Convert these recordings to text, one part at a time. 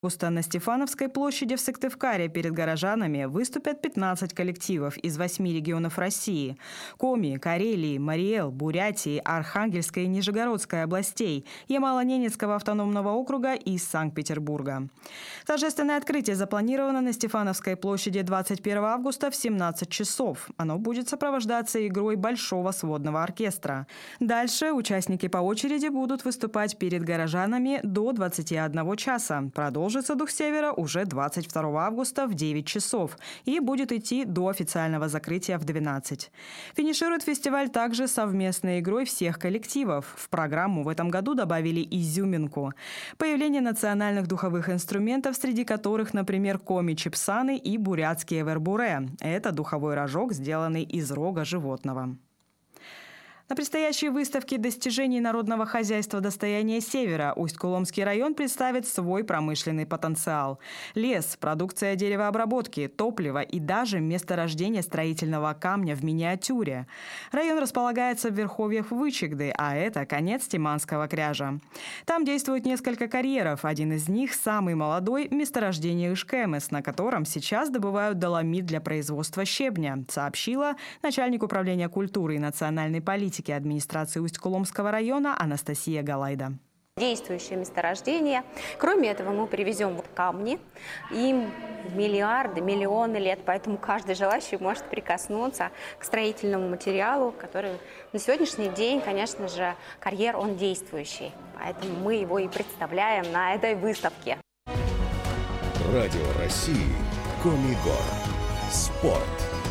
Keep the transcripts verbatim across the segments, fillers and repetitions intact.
августа на Стефановской площади в Сыктывкаре перед горожанами выступят пятнадцать коллективов из восьми регионов России – Коми, Карелии, Мариэл, Бурятии, Архангельской и Нижегородской областей, Ямало-Ненецкого автономного округа и Санкт-Петербурга. Торжественное открытие запланировано на Стефановской площади двадцать первого августа в семнадцать часов. Оно будет сопровождаться игрой Большого сводного оркестра. Дальше участники по очереди будут выступать перед горожанами до двадцати одного часа. Продолжится Дух Севера уже двадцать второго августа в девять часов и будет идти до официального закрытия в двенадцать. Финиширует фестиваль также совместной игрой всех коллективов. В программу в этом году добавили изюминку. Появление национальных духовых инструментов, среди которых, например, коми-чипсаны и бурятские вербуре. Это духовой рожок, сделанный из рога животного. На предстоящей выставке достижений народного хозяйства «Достояние Севера» Усть-Куломский район представит свой промышленный потенциал. Лес, продукция деревообработки, топливо и даже месторождение строительного камня в миниатюре. Район располагается в верховьях Вычегды, а это конец Тиманского кряжа. Там действует несколько карьеров. Один из них, самый молодой, месторождение Ишкемес, на котором сейчас добывают доломит для производства щебня, сообщила начальник управления культуры и национальной политики администрации Усть-Куломского района Анастасия Галайда. Действующее месторождение. Кроме этого, мы привезем камни. Им миллиарды, миллионы лет, поэтому каждый желающий может прикоснуться к строительному материалу, который на сегодняшний день, конечно же, карьер, он действующий. Поэтому мы его и представляем на этой выставке. Радио России. Коми-Гор. Спорт.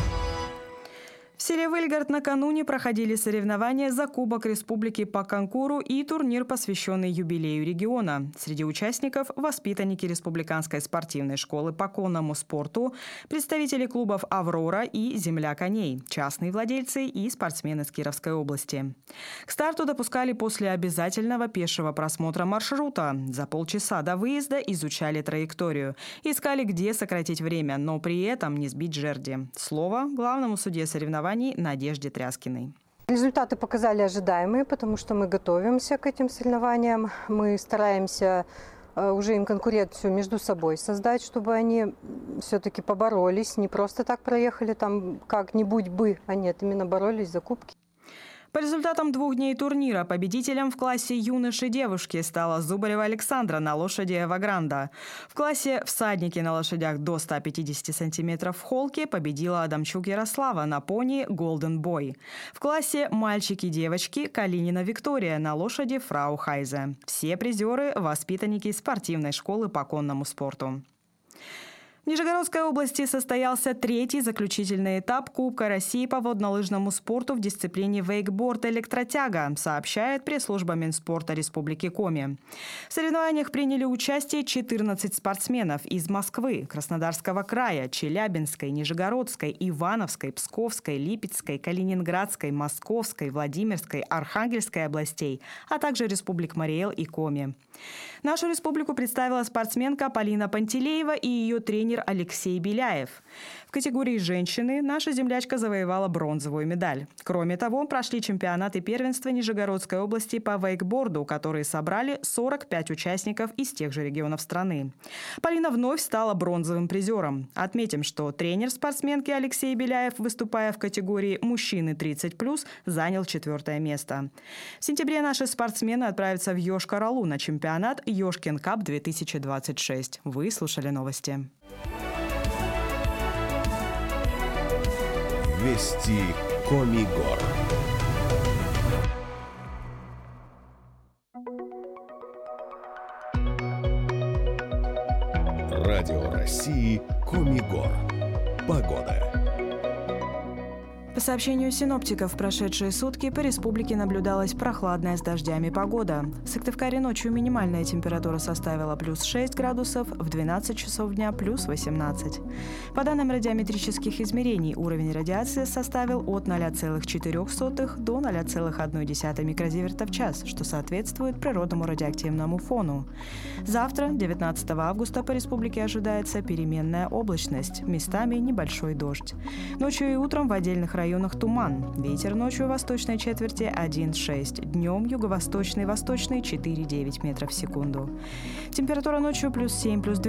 В селе Выльгард накануне проходили соревнования за Кубок Республики по конкуру и турнир, посвященный юбилею региона. Среди участников – воспитанники Республиканской спортивной школы по конному спорту, представители клубов «Аврора» и «Земля коней», частные владельцы и спортсмены с Кировской области. К старту допускали после обязательного пешего просмотра маршрута. За полчаса до выезда изучали траекторию, искали, где сократить время, но при этом не сбить жерди. Слово главному судье соревнований Надежде Тряскиной. Результаты показали ожидаемые, потому что мы готовимся к этим соревнованиям. Мы стараемся уже им конкуренцию между собой создать, чтобы они все-таки поборолись, не просто так проехали там как-нибудь бы, а нет, именно боролись за кубки. По результатам двух дней турнира победителем в классе юноши-девушки стала Зубарева Александра на лошади Эвагранда. В классе всадники на лошадях до ста пятидесяти сантиметров в холке победила Адамчук Ярослава на пони Голден Бой. В классе мальчики-девочки Калинина Виктория на лошади Фрау Хайзе. Все призеры – воспитанники спортивной школы по конному спорту. В Нижегородской области состоялся третий заключительный этап Кубка России по воднолыжному спорту в дисциплине вейкборд-электротяга, сообщает пресс-служба Минспорта Республики Коми. В соревнованиях приняли участие четырнадцать спортсменов из Москвы, Краснодарского края, Челябинской, Нижегородской, Ивановской, Псковской, Липецкой, Калининградской, Московской, Владимирской, Архангельской областей, а также республик Мариэл и Коми. Нашу республику представила спортсменка Полина Пантелеева и ее тренер Алексей Беляев. В категории «Женщины» наша землячка завоевала бронзовую медаль. Кроме того, прошли чемпионаты первенства Нижегородской области по вейкборду, которые собрали сорок пять участников из тех же регионов страны. Полина вновь стала бронзовым призером. Отметим, что тренер спортсменки Алексей Беляев, выступая в категории «Мужчины тридцать плюс», занял четвертое место. В сентябре наши спортсмены отправятся в Йошкар-Олу на чемпионат «Йошкин Кап две тысячи двадцать шесть». Вы слушали новости. Вести Коми-Гор. Радио России Коми-Гор. Погода. По сообщению синоптиков, в прошедшие сутки по республике наблюдалась прохладная с дождями погода. В Сыктывкаре ночью минимальная температура составила плюс шесть градусов, в двенадцать часов дня плюс восемнадцать. По данным радиометрических измерений, уровень радиации составил от ноля целых четырёх сотых до ноля целых одной десятой микрозиверта в час, что соответствует природному радиоактивному фону. Завтра, девятнадцатого августа, по республике ожидается переменная облачность, местами небольшой дождь. Ночью и утром в отдельных районах районах туман. Ветер ночью в восточной четверти один шесть. Днем юго-восточный, восточный четыре девять метров в секунду. Температура ночью плюс семь, плюс